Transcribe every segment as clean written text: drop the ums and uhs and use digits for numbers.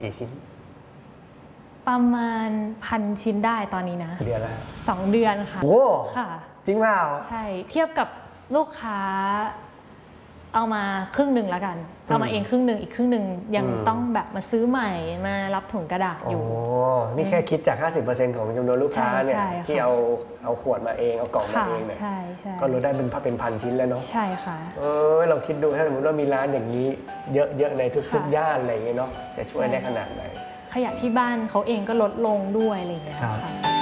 กี่ชิ้นประมาณ1,000 ชิ้นได้ตอนนี้นะเดือนละ 2 เดือนค่ะโอ้ค่ะจริงเปล่าใช่เทียบกับลูกค้าเอามาครึ่งหนึ่งแล้วกันเอามาเองครึ่งหนึ่งอีกครึ่งหนึ่งยังต้องแบบมาซื้อใหม่มารับถุงกระดาษอยู่โอ้นี่แค่คิดจาก 50% ของจำนวนลูกค้าเนี่ยที่เอาขวดมาเองเอากล่องมาเองเนี่ยก็ลดได้เป็นพันชิ้นแล้วเนาะใช่ค่ะเราคิดดูถ้าสมมติว่ามีร้านอย่างนี้เยอะๆในทุกย่านอะไรอย่างเงี้ยเนาะจะช่วยได้ขนาดไหนขยะที่บ้านเขาเองก็ลดลงด้วยอะไรอย่างเงี้ยค่ะ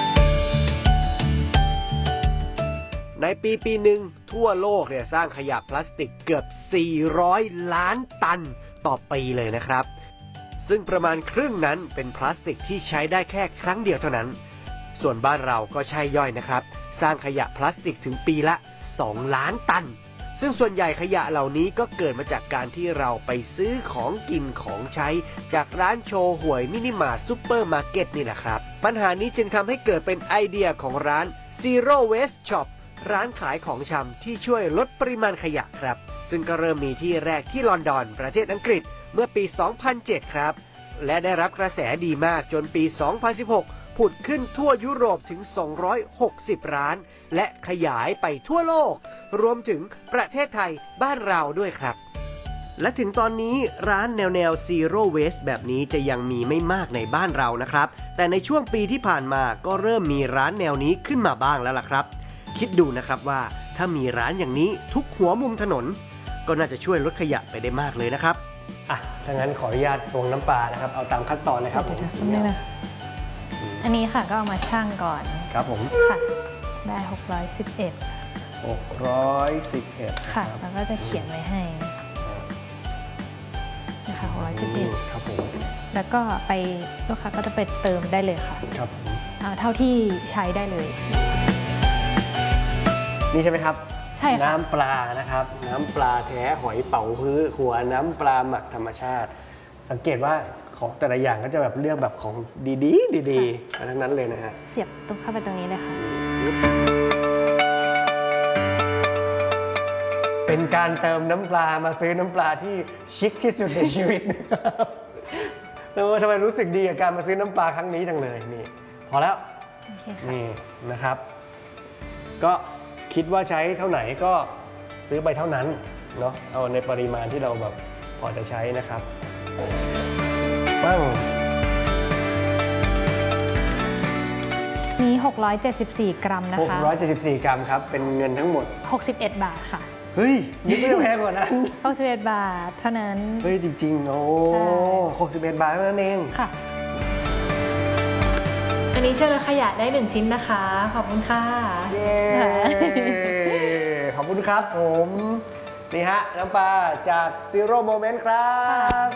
ในปีหนึ่งทั่วโลกเนี่ยสร้างขยะพลาสติกเกือบ400 ล้านตันต่อปีเลยนะครับซึ่งประมาณครึ่งนั้นเป็นพลาสติกที่ใช้ได้แค่ครั้งเดียวเท่านั้นส่วนบ้านเราก็ใช่ย่อยนะครับสร้างขยะพลาสติกถึงปีละ2 ล้านตันซึ่งส่วนใหญ่ขยะเหล่านี้ก็เกิดมาจากการที่เราไปซื้อของกินของใช้จากร้านโชว์หวยมินิมาร์ทซุปเปอร์มาร์เก็ตนี่แหละครับปัญหานี้จึงทำให้เกิดเป็นไอเดียของร้าน Zero Waste Shop ร้านขายของชำที่ช่วยลดปริมาณขยะครับซึ่งก็เริ่มมีที่แรกที่ลอนดอนประเทศอังกฤษเมื่อปี 2007 ครับและได้รับกระแสดีมากจนปี 2016 ผุดขึ้นทั่วยุโรปถึง260 ร้านและขยายไปทั่วโลกรวมถึงประเทศไทยบ้านเราด้วยครับและถึงตอนนี้ร้านแนว Zero Waste แบบนี้จะยังมีไม่มากในบ้านเรานะครับแต่ในช่วงปีที่ผ่านมาก็เริ่มมีร้านแนวนี้ขึ้นมาบ้างแล้วล่ะครับคิดดูนะครับว่าถ้ามีร้านอย่างนี้ทุกหัวมุมถนนก็น่าจะช่วยลดขยะไปได้มากเลยนะครับถ้างั้นขออนุญาตตวงน้ำปลานะครับเอาตามขั้นตอนเลยครับผมอันนี้ค่ะก็เอามาชั่งก่อนครับผมค่ะได้611ค่ะแล้วก็จะเขียนไว้ให้นะคะ611 ครับผมแล้วก็ไปลูกค้าก็จะไปเติมได้เลยค่ะครับผมเท่าที่ใช้ได้เลยนี่ใช่ไหมครับใช่ค่ะน้ำปลานะครับน้ำปลาแท้หอยเป๋าฮื้อหัวน้ำปลาหมักธรรมชาติสังเกตว่าของแต่ละอย่างก็จะแบบเลือกแบบของดีทั้งนั้นเลยนะฮะเสียบตรงเข้าไปตรงนี้เลยค่ะเป็นการเติมน้ำปลามาซื้อน้ำปลาที่ชิคที่สุดในชีวิตนะครับทำไมรู้สึกดีกับการมาซื้อน้ำปลาครั้งนี้จังเลยนี่พอแล้วนี่นะครับก็คิดว่าใช้เท่าไหร่ก็ซื้อไปเท่านั้นเนาะเอาในปริมาณที่เราแบบพอจะใช้นะครับปั้งนี้674 กรัมนะคะ 674 กรัมครับเป็นเงินทั้งหมด 61 บาทค่ะเฮ้ยนึกว่าจะแพงกว่านั้น 61 บาทเท่านั้นเฮ้ยจริงๆโอ้61 บาทเท่านั้นเองค่ะอันนี้ช่วยลดขยะได้1 ชิ้นนะคะขอบคุณค่ะเย้ขอบคุณครับผมนี่ฮะน้ำปลาจาก Zero Moment ครับ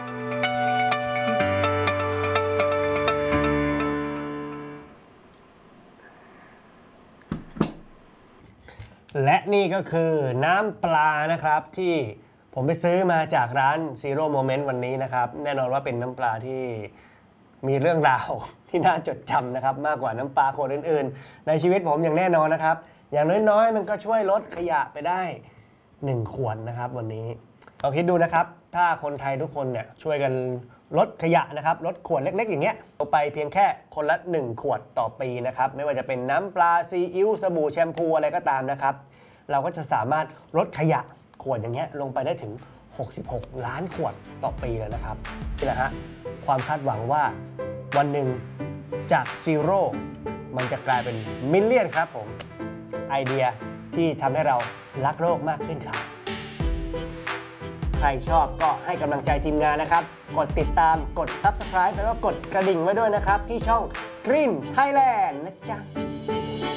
และนี่ก็คือน้ำปลานะครับที่ผมไปซื้อมาจากร้าน Zero Moment วันนี้นะครับแน่นอนว่าเป็นน้ำปลาที่มีเรื่องราวที่น่าจดจำนะครับมากกว่าน้ำปลาขวดอื่นๆในชีวิตผมอย่างแน่นอนนะครับอย่างน้อยๆมันก็ช่วยลดขยะไปได้1 ขวดนะครับวันนี้ลองคิดดูนะครับถ้าคนไทยทุกคนเนี่ยช่วยกันลดขยะนะครับลดขวดเล็กๆอย่างเงี้ยเอาไปเพียงแค่คนละ1 ขวดต่อปีนะครับไม่ว่าจะเป็นน้ำปลาซีอิ๊วสบู่แชมพูอะไรก็ตามนะครับเราก็จะสามารถลดขยะขวดอย่างเงี้ยลงไปได้ถึง66 ล้านขวดต่อปีเลยนะครับนี่แหละฮะความคาดหวังว่าวันหนึ่งจากซีโร่มันจะกลายเป็นมิลเลียนครับผมไอเดียที่ทำให้เรารักโลกมากขึ้นครับใครชอบก็ให้กำลังใจทีมงานนะครับกดติดตามกด Subscribe แล้วก็กดกระดิ่งไว้ด้วยนะครับที่ช่อง Green Thailand นะจ๊ะ